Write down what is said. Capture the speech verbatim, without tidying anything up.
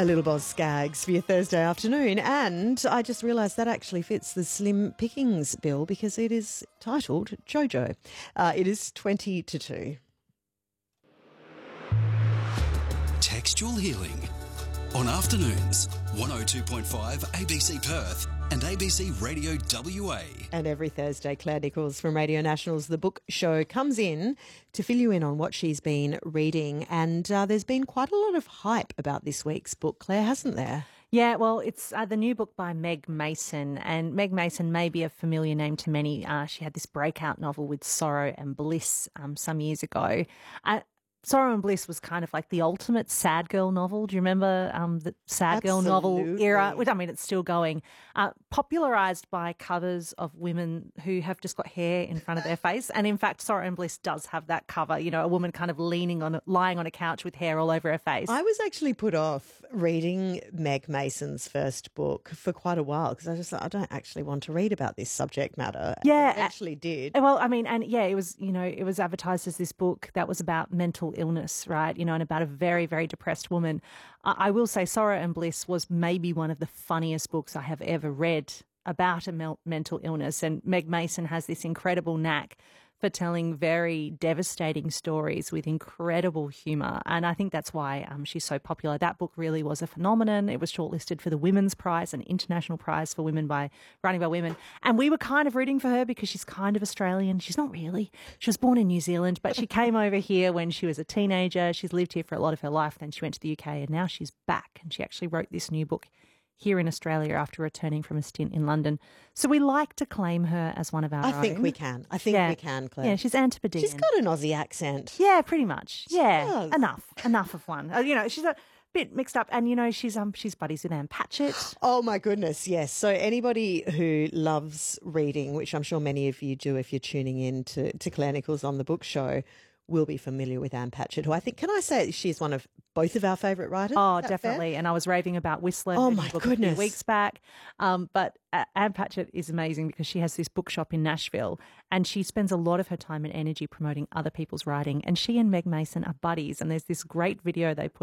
A little Boz Skaggs for your Thursday afternoon. And I just realised that actually fits the Slim Pickings bill because it is titled Jojo. Uh, it is twenty to two. Textual Healing on afternoons, one oh two point five A B C Perth and A B C Radio W A. And every Thursday, Claire Nichols from Radio National's The Book Show comes in to fill you in on what she's been reading. And uh, there's been quite a lot of hype about this week's book, Claire, hasn't there? Yeah, well, it's uh, the new book by Meg Mason, and Meg Mason may be a familiar name to many. Uh, she had this breakout novel with Sorrow and Bliss um, some years ago. Uh, Sorrow and Bliss was kind of like the ultimate sad girl novel. Do you remember um, the sad girl novel era? Which, I mean, it's still going. Uh, popularised by covers of women who have just got hair in front of their face. And in fact, Sorrow and Bliss does have that cover, you know, a woman kind of leaning on, lying on a couch with hair all over her face. I was actually put off reading Meg Mason's first book for quite a while because I just thought, I don't actually want to read about this subject matter. Yeah. I actually did. Well, I mean, and yeah, it was, you know, it was advertised as this book that was about mental illness, right? You know, and about a very, very depressed woman. I, I will say Sorrow and Bliss was maybe one of the funniest books I have ever read about a mel- mental illness. And Meg Mason has this incredible knack for telling very devastating stories with incredible humour. And I think that's why um, she's so popular. That book really was a phenomenon. It was shortlisted for the Women's Prize, an international prize for women by writing by women. And we were kind of rooting for her because she's kind of Australian. She's not really. She was born in New Zealand, but she came over here when she was a teenager. She's lived here for a lot of her life. Then she went to the U K and now she's back. And she actually wrote this new book here in Australia after returning from a stint in London. So we like to claim her as one of our I own. think we can. I think Yeah. we can, Claire. Yeah, she's Antipodean. She's got an Aussie accent. Yeah, pretty much. Yeah, does. enough, enough of one. Uh, you know, she's a bit mixed up, and you know, she's um, she's buddies with Anne Patchett. Oh my goodness, yes. So anybody who loves reading, which I'm sure many of you do if you're tuning in to, to Claire Nichols on The Book Show, will be familiar with Anne Patchett, who I think, can I say she's one of both of our favourite writers? Oh, Is that definitely. fair? And I was raving about Whistler. Oh, in my the book goodness. A few weeks back. Um, but uh, Anne Patchett is amazing because she has this bookshop in Nashville and she spends a lot of her time and energy promoting other people's writing. And she and Meg Mason are buddies. And there's this great video they put